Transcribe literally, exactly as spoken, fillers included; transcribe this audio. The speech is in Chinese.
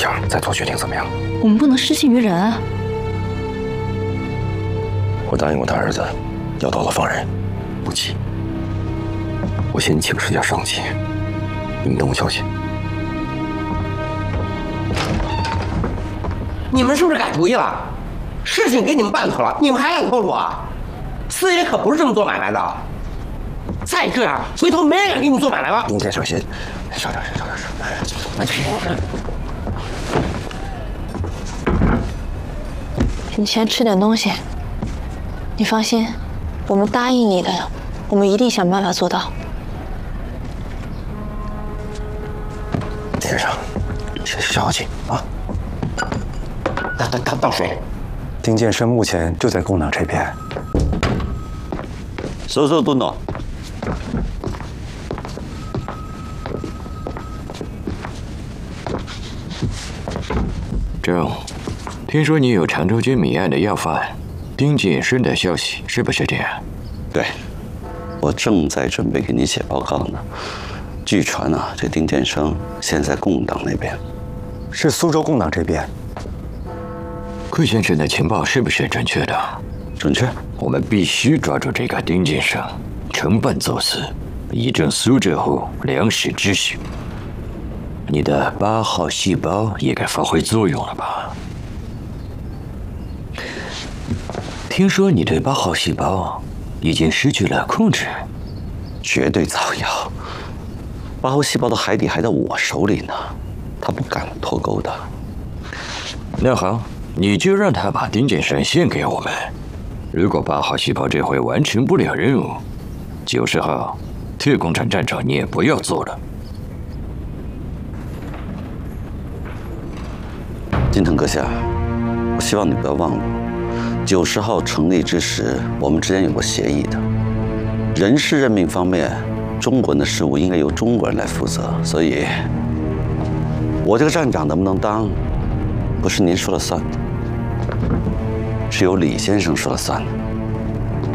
想再做决定，怎么样？ 我们不能失信于人啊！ 我答应我的儿子，要到了放人，不急。我先请示下上级，你们等我消息。 你们是不是改主意了？事情给你们办妥了，你们还想透露啊？四爷可不是这么做买卖的。再这样，回头没人敢跟你们做买卖了。 丁先生先，稍点声，稍点声。 你先吃点东西。你放心，我们答应你的，我们一定想办法做到。 先生，先消气啊！ 倒倒倒倒水。 丁建生目前就在共党这边。 搜搜东东。 郑，听说你有常州军谜案的要犯丁锦生的消息，是不是这样？ 对，我正在准备给你写报告呢。据传啊，这丁建生现在共党那边， 是苏州共党这边。 顾先生的情报是不是准确的？ 准确。 我们必须抓住这个丁建生，惩办走私，以正苏浙后粮食秩序。你的八号细胞也该发挥作用了吧？听说你对八号细胞已经失去了控制， 绝对造谣。八号细胞的海底还在我手里呢，他不敢脱钩的。 那好，你就让他把丁建生献给我们。如果八号细胞这回完成不了任务，九十号特工厂站长你也不要做了。 金腾阁下，我希望你不要忘了，九十号成立之时，我们之间有过协议的。人事任命方面，中国人的事务应该由中国人来负责，所以，我这个站长能不能当，不是您说了算的，是由李先生说了算的。